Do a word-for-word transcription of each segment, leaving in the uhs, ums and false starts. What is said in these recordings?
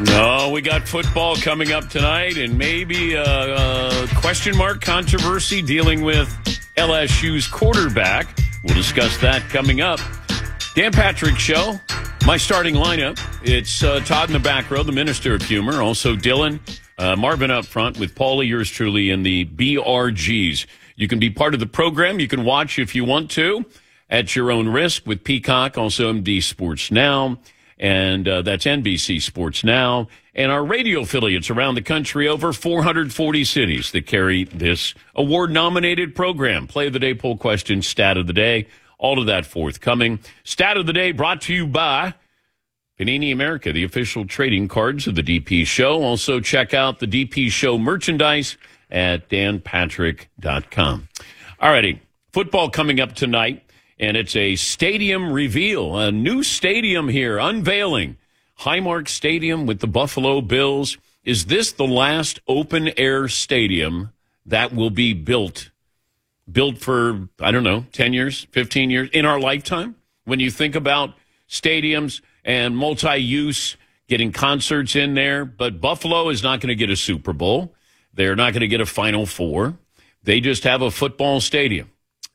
No, we got football coming up tonight, and maybe a, a question mark controversy dealing with L S U's quarterback. We'll discuss that coming up. Dan Patrick Show, my starting lineup. It's uh, Todd in the back row, the Minister of Humor. Also Dylan, uh, Marvin up front with Paulie, yours truly, in the B R Gs. You can be part of the program. You can watch if you want to at your own risk with Peacock, also M D Sports Now. And uh, that's N B C Sports Now. And our radio affiliates around the country, over four hundred forty cities that carry this award-nominated program. Play of the Day, poll question, Stat of the Day, all of that forthcoming. Stat of the Day brought to you by Panini America, the official trading cards of the D P Show. Also check out the D P Show merchandise at dan patrick dot com. All righty, football coming up tonight. And it's a stadium reveal, a new stadium here, unveiling. Highmark Stadium with the Buffalo Bills. Is this the last open-air stadium that will be built? Built for, I don't know, ten years, fifteen years, in our lifetime? When you think about stadiums and multi-use, getting concerts in there. But Buffalo is not going to get a Super Bowl. They're not going to get a Final Four. They just have a football stadium.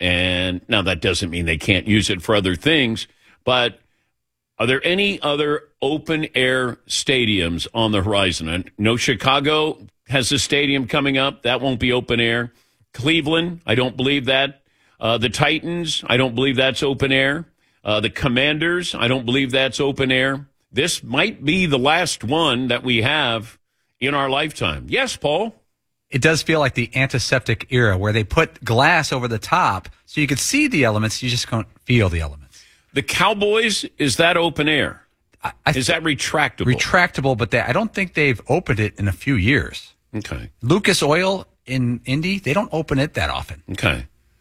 And now that doesn't mean they can't use it for other things, but are there any other open-air stadiums on the horizon? I know Chicago has a stadium coming up. That won't be open-air. Cleveland, I don't believe that. Uh, the Titans, I don't believe that's open-air. Uh, the Commanders, I don't believe that's open-air. This might be the last one that we have in our lifetime. Yes, Paul? It does feel like the antiseptic era where they put glass over the top so you could see the elements, you just can't feel the elements. The Cowboys, is that open air? I, I is that retractable? Retractable, but they, I don't think they've opened it in a few years. Okay. Lucas Oil in Indy, they don't open it that often. Okay.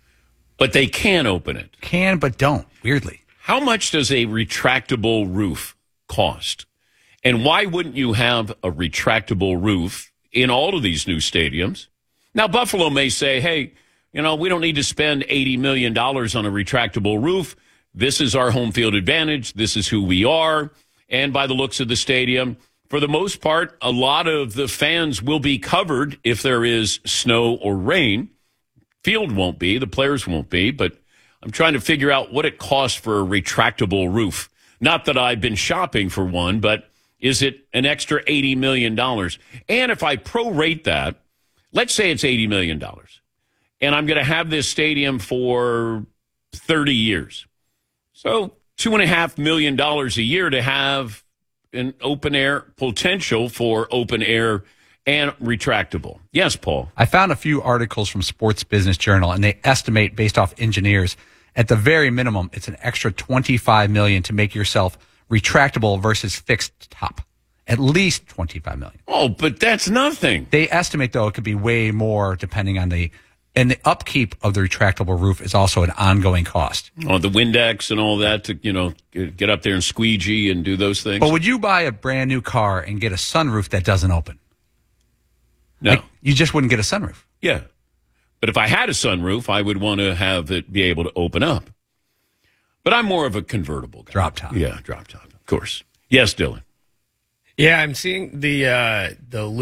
But they can open it. Can, but don't, weirdly. How much does a retractable roof cost? And why wouldn't you have a retractable roof in all of these new stadiums? Now, Buffalo may say, hey, you know, we don't need to spend eighty million dollars on a retractable roof. This is our home field advantage. This is who we are. And by the looks of the stadium, for the most part, a lot of the fans will be covered if there is snow or rain. Field won't be. The players won't be. But I'm trying to figure out what it costs for a retractable roof. Not that I've been shopping for one, but is it an extra eighty million dollars? And if I prorate that, let's say it's eighty million dollars, and I'm going to have this stadium for thirty years. So two point five million dollars a year to have an open-air potential for open-air and retractable. Yes, Paul? I found a few articles from Sports Business Journal, and they estimate, based off engineers, at the very minimum, it's an extra twenty-five million dollars to make yourself retractable versus fixed top. At least twenty-five million dollars. Oh, but that's nothing. They estimate, though, it could be way more depending on the, and the upkeep of the retractable roof is also an ongoing cost. Oh, the Windex and all that to, you know, get up there and squeegee and do those things. But would you buy a brand new car and get a sunroof that doesn't open? No. Like, you just wouldn't get a sunroof. Yeah. But if I had a sunroof, I would want to have it be able to open up. But I'm more of a convertible guy. Drop top. Yeah, drop top, of course. Yes, Dylan. Yeah, I'm seeing the uh, the